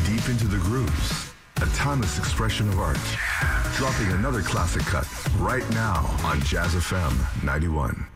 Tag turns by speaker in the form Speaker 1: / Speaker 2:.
Speaker 1: deep into the grooves. A timeless expression of art. Dropping another classic cut right now on Jazz FM 91.